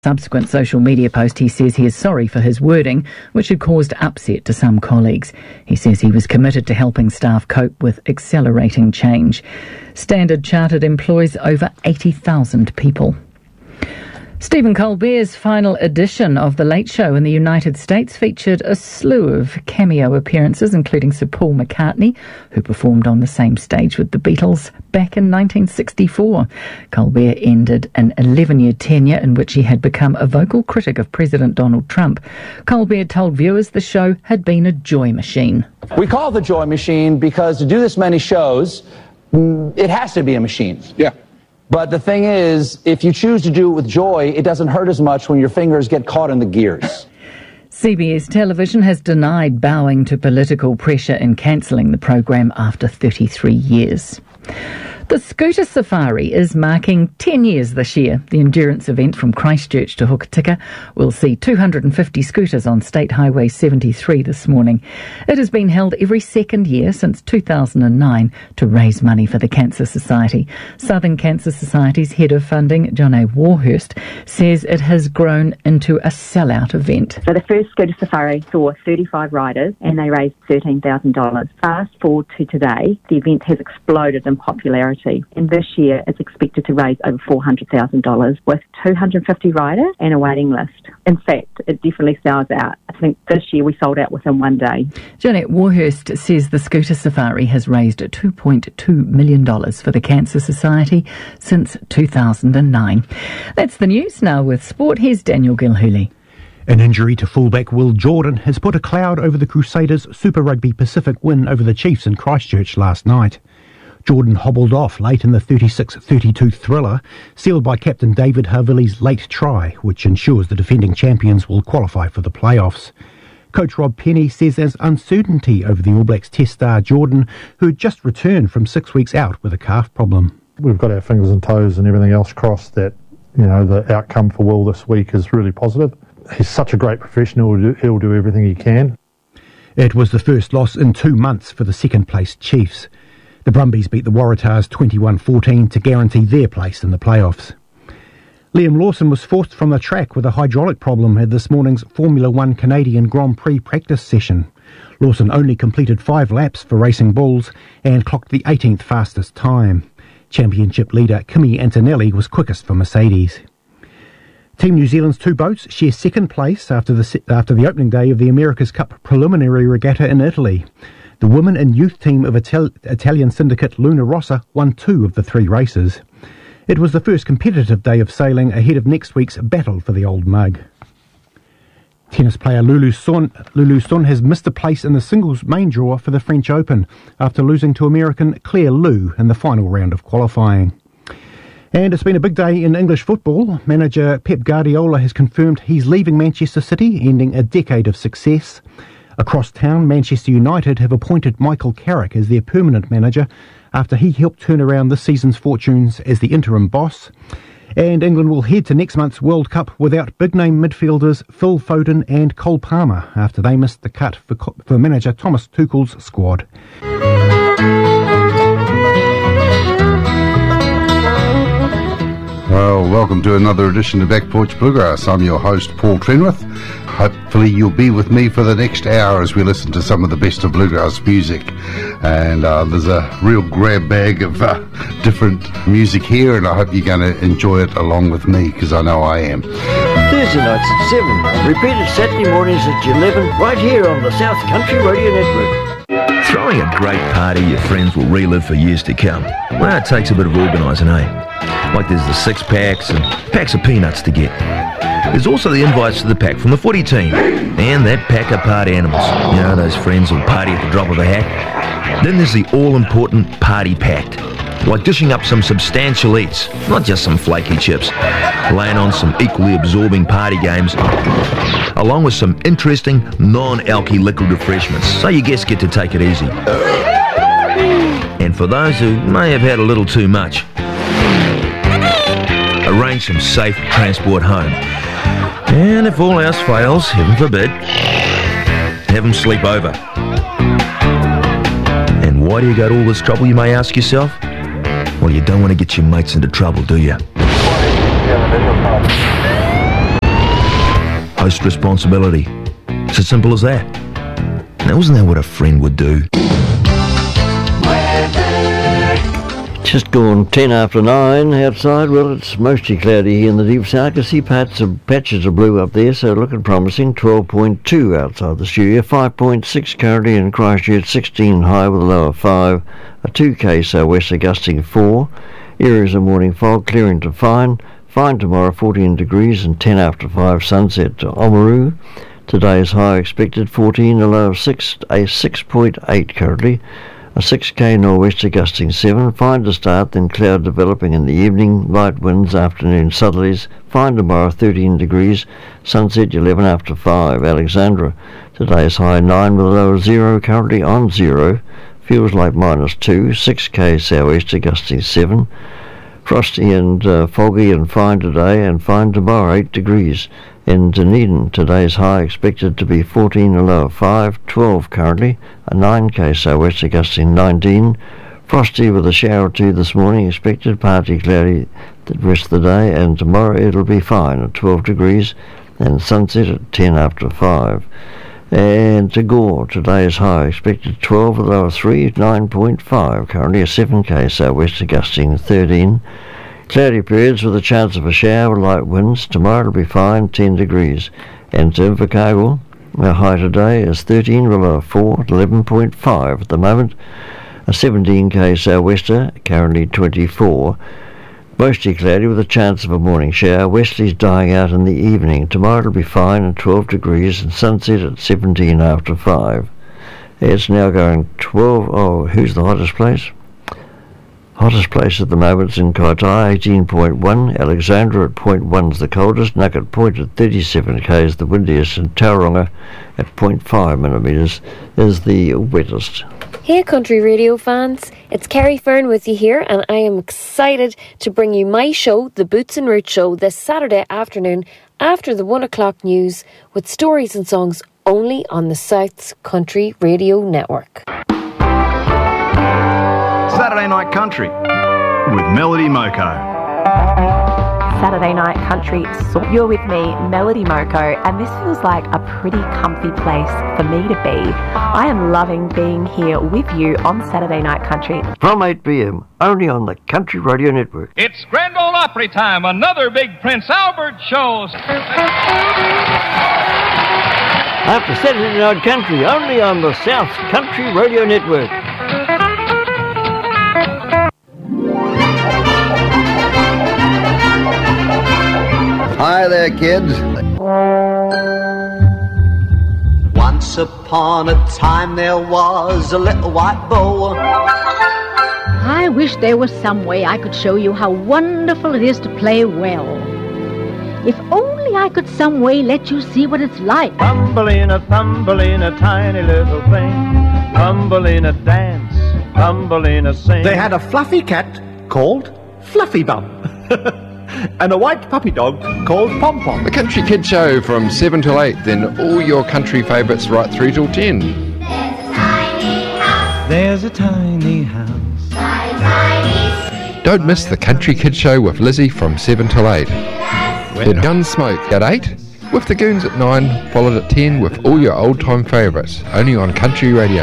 Subsequent social media post, he says he is sorry for his wording, which had caused upset to some colleagues. He says he was committed to helping staff cope with accelerating change. Standard Chartered employs over 80,000 people. Stephen Colbert's final edition of The Late Show in the United States featured a slew of cameo appearances, including Sir Paul McCartney, who performed on the same stage with the Beatles back in 1964. Colbert ended an 11-year tenure in which he had become a vocal critic of President Donald Trump. Colbert told viewers the show had been a joy machine. We call it the joy machine because to do this many shows, it has to be a machine. Yeah. But the thing is, if you choose to do it with joy, it doesn't hurt as much when your fingers get caught in the gears. CBS Television has denied bowing to political pressure in cancelling the program after 33 years. The Scooter Safari is marking 10 years this year. The endurance event from Christchurch to Hokitika will see 250 scooters on State Highway 73 this morning. It has been held every second year since 2009 to raise money for the Cancer Society. Southern Cancer Society's head of funding, John A. Warhurst, says it has grown into a sellout event. So the first Scooter Safari saw 35 riders and they raised $13,000. Fast forward to today, the event has exploded in popularity. And this year it's expected to raise over $400,000 with 250 riders and a waiting list. In fact, it definitely sells out. I think this year we sold out within one day. Jeanette Warhurst says the Scooter Safari has raised $2.2 million for the Cancer Society since 2009. That's the news. Now with sport, here's Daniel Gilhooly. An injury to fullback Will Jordan has put a cloud over the Crusaders' Super Rugby Pacific win over the Chiefs in Christchurch last night. Jordan hobbled off late in the 36-32 thriller, sealed by captain David Havili's late try, which ensures the defending champions will qualify for the playoffs. Coach Rob Penny says there's uncertainty over the All Blacks test star Jordan, who had just returned from 6 weeks out with a calf problem. We've got our fingers and toes and everything else crossed that, the outcome for Will this week is really positive. He's such a great professional, he'll do everything he can. It was the first loss in 2 months for the second-placed Chiefs. The Brumbies beat the Waratahs 21-14 to guarantee their place in the playoffs. Liam Lawson was forced from the track with a hydraulic problem at this morning's Formula One Canadian Grand Prix practice session. Lawson only completed 5 laps for Racing Bulls and clocked the 18th fastest time. Championship leader Kimi Antonelli was quickest for Mercedes. Team New Zealand's 2 boats share second place after the opening day of the America's Cup preliminary regatta in Italy. The women and youth team of Italian syndicate Luna Rossa won 2 of the 3 races. It was the first competitive day of sailing ahead of next week's battle for the Old Mug. Tennis player Lulu Sun has missed a place in the singles main draw for the French Open after losing to American Claire Liu in the final round of qualifying. And it's been a big day in English football. Manager Pep Guardiola has confirmed he's leaving Manchester City, ending a decade of success. Across town, Manchester United have appointed Michael Carrick as their permanent manager after he helped turn around this season's fortunes as the interim boss. And England will head to next month's World Cup without big-name midfielders Phil Foden and Cole Palmer after they missed the cut for manager Thomas Tuchel's squad. Well, welcome to another edition of Back Porch Bluegrass. I'm your host, Paul Trenwith. Hopefully you'll be with me for the next hour as we listen to some of the best of bluegrass music. And there's a real grab bag of different music here, and I hope you're going to enjoy it along with me, because I know I am. Thursday nights at 7, repeated Saturday mornings at 11, right here on the South Country Radio Network. Throwing a great party your friends will relive for years to come. Well, it takes a bit of organising, eh? Like there's the 6-packs and packs of peanuts to get. There's also the invites to the pack from the footy team and that pack of party animals. You know, those friends who'll party at the drop of a hat. Then there's the all-important party pact. Like dishing up some substantial eats, not just some flaky chips. Laying on some equally absorbing party games, along with some interesting non-alky liquid refreshments, so your guests get to take it easy. And for those who may have had a little too much, arrange some safe transport home. And if all else fails, heaven forbid, have them sleep over. And why do you go to all this trouble, you may ask yourself? Well, you don't want to get your mates into trouble, do you? host responsibility. It's as simple as that. Now, isn't that what a friend would do? Just gone 10 after 9 outside. Well, it's mostly cloudy here in the deep south. I can see patches of blue up there, so looking promising. 12.2 outside the studio, 5.6 currently in Christchurch, 16 high with a low of 5, a 2k southwest gusting 4. Areas of morning fog clearing to fine. Fine tomorrow, 14 degrees and 10 after 5 sunset to Oamaru. Today's high expected 14, a low of 6, a 6.8 currently. A 6k nor'wester gusting 7, fine to start, then cloud developing in the evening, light winds, afternoon southerlies, fine tomorrow 13 degrees, sunset 11 after 5, Alexandra. Today's high 9 with a low of 0, currently on 0, feels like -2, 6k sou'wester gusting 7, frosty and foggy and fine today, and fine tomorrow 8 degrees. In Dunedin, today's high expected to be 14, a low of 5, 12 currently, a 9k sou'wester gusting 19, frosty with a shower or two this morning expected, partly cloudy the rest of the day, and tomorrow it'll be fine at 12 degrees and sunset at 10 after 5. And to Gore, today's high expected 12, a low of 3, 9.5 currently, a 7k sou'wester gusting 13, cloudy periods with a chance of a shower, light winds. Tomorrow it'll be fine, 10 degrees. And to Invercargill, our high today is 13, a low of 4, 11.5 at the moment. A 17k sou'wester, currently 24. Mostly cloudy with a chance of a morning shower. Westerlies dying out in the evening. Tomorrow it'll be fine and 12 degrees and sunset at 17 after 5. It's now going 12. Oh, who's the hottest place? Hottest place at the moment is in Kaitai, 18.1. Alexandra at 0.1 is the coldest. Nugget Point at 37 k is the windiest. And Tauranga at 0.5 millimetres is the wettest. Hey Country Radio fans, it's Kerry Fern with you here, and I am excited to bring you my show, The Boots and Roots Show, this Saturday afternoon after the 1 o'clock news with stories and songs only on the South's Country Radio Network. Saturday Night Country with Melody Moko. Saturday Night Country, you're with me, Melody Moko, and this feels like a pretty comfy place for me to be. I am loving being here with you on Saturday Night Country. From 8 p.m, only on the Country Radio Network. It's Grand Ole Opry time, another big Prince Albert show. After Saturday Night Country, only on the South Country Radio Network. Hi there, kids. Once upon a time there was a little white bow. I wish there was some way I could show you how wonderful it is to play well. If only I could some way let you see what it's like. Thumbelina, Thumbelina, tiny little thing. Thumbelina dance, Thumbelina sing. They had a fluffy cat called Fluffy Bum. And a white puppy dog called Pom Pom. The Country Kid Show from 7 till 8, then all your country favourites right through till 10. There's a tiny house. Don't miss the Country Kid Show with Lizzie from 7 till 8. Then Gunsmoke at 8, with the Goons at 9, followed at 10 with all your old time favourites, only on Country Radio.